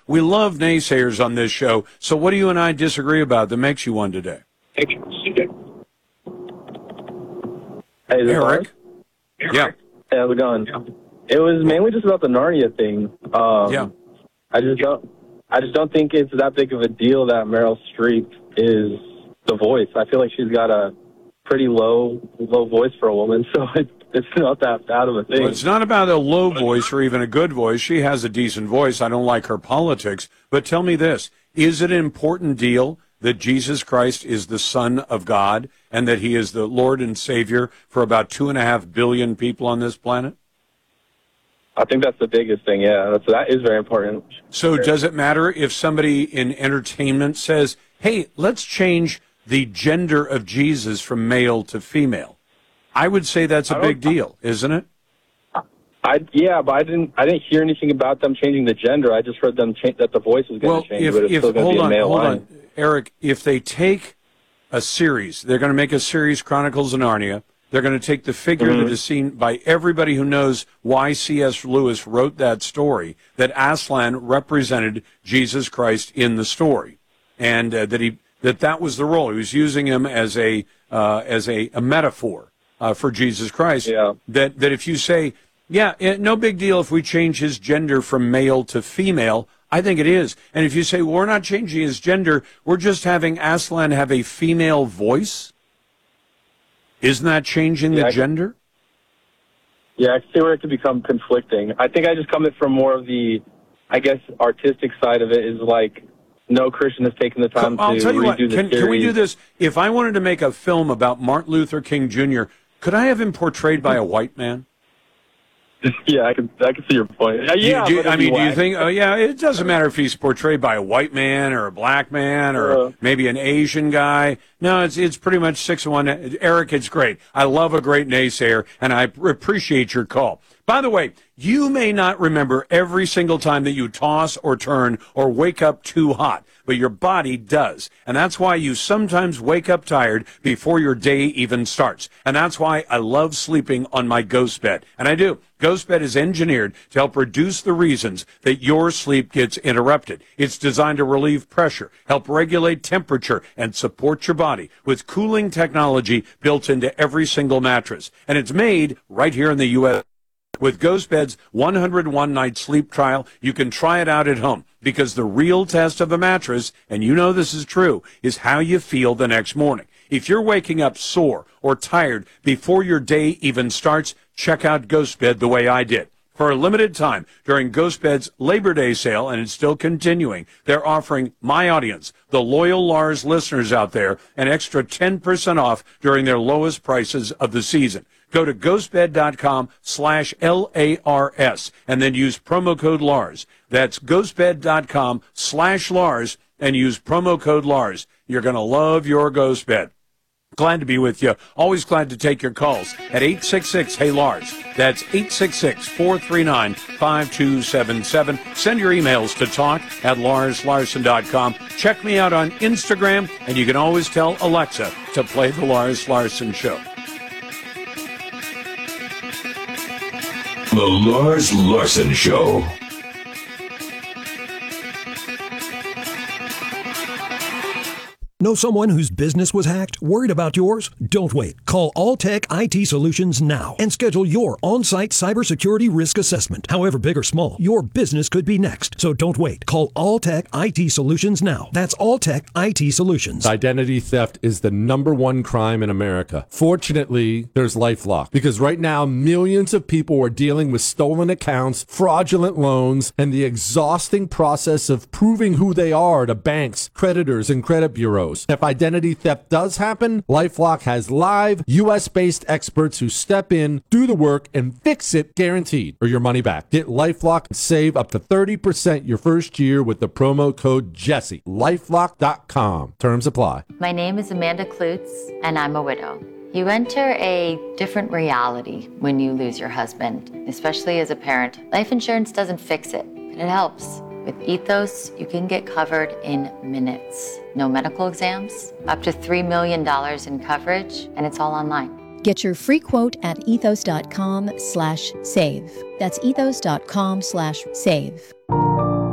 We love naysayers on this show. So what do you and I disagree about that makes you one today? Hey, Eric? Yeah. Hey, how's it going? It was mainly just about the Narnia thing. I just don't think it's that big of a deal that Meryl Streep is the voice. I feel like she's got a pretty low voice for a woman, so it's not that bad of a thing. Well, it's not about a low voice or even a good voice. She has a decent voice. I don't like her politics. But tell me this, is it an important deal that Jesus Christ is the Son of God and that he is the Lord and Savior for about 2.5 billion people on this planet? I think that's the biggest thing, yeah. That is very important. So does it matter if somebody in entertainment says, hey, let's change the gender of Jesus from male to female? I would say that's a big deal, isn't it? Yeah, but I didn't hear anything about them changing the gender. I just heard them that the voice was going to change, but it's still going to be a male line. Eric, if they take a series, they're going to make a series, Chronicles of Narnia. They're going to take the figure that is seen by everybody who knows why C.S. Lewis wrote that story, that Aslan represented Jesus Christ in the story, and that was the role. He was using him as a metaphor for Jesus Christ. Yeah. That if you say, no big deal if we change his gender from male to female, I think it is. And if you say, well, we're not changing his gender, we're just having Aslan have a female voice, isn't that changing the gender? Yeah, I see where it could become conflicting. I think I just come from more of the, I guess, artistic side of it is like, no Christian has taken the time to redo the series. Can we do this? If I wanted to make a film about Martin Luther King Jr., could I have him portrayed by a white man? Yeah, I can see your point. Do you think? It doesn't matter if he's portrayed by a white man or a black man or maybe an Asian guy. No, it's pretty much 6-1. Eric, it's great. I love a great naysayer, and I appreciate your call. By the way, you may not remember every single time that you toss or turn or wake up too hot, but your body does. And that's why you sometimes wake up tired before your day even starts. And that's why I love sleeping on my Ghost Bed. And I do. Ghost Bed is engineered to help reduce the reasons that your sleep gets interrupted. It's designed to relieve pressure, help regulate temperature, and support your body with cooling technology built into every single mattress. And it's made right here in the U.S. With Ghost Bed's 101-night sleep trial, you can try it out at home because the real test of a mattress, and you know this is true, is how you feel the next morning. If you're waking up sore or tired before your day even starts, check out Ghost Bed the way I did. For a limited time during Ghost Bed's Labor Day sale, and it's still continuing, they're offering my audience, the loyal Lars listeners out there, an extra 10% off during their lowest prices of the season. Go to ghostbed.com/LARS and then use promo code Lars. That's ghostbed.com/Lars and use promo code Lars. You're going to love your Ghost Bed. Glad to be with you. Always glad to take your calls at 866-HEY-LARS. That's 866-439-5277. Send your emails to talk@LarsLarson.com. Check me out on Instagram, and you can always tell Alexa to play The Lars Larson Show. The Lars Larson Show. Know someone whose business was hacked? Worried about yours? Don't wait. Call Alltech IT Solutions now and schedule your on-site cybersecurity risk assessment. However big or small, your business could be next. So don't wait. Call Alltech IT Solutions now. That's Alltech IT Solutions. Identity theft is the #1 crime in America. Fortunately, there's LifeLock, because right now millions of people are dealing with stolen accounts, fraudulent loans, and the exhausting process of proving who they are to banks, creditors, and credit bureaus. If identity theft does happen, LifeLock has live, U.S.-based experts who step in, do the work, and fix it guaranteed, or your money back. Get LifeLock and save up to 30% your first year with the promo code Jesse. LifeLock.com. Terms apply. My name is Amanda Klutz, and I'm a widow. You enter a different reality when you lose your husband, especially as a parent. Life insurance doesn't fix it, but it helps. With Ethos, you can get covered in minutes. No medical exams, up to $3 million in coverage, and it's all online. Get your free quote at ethos.com/save. That's ethos.com/save.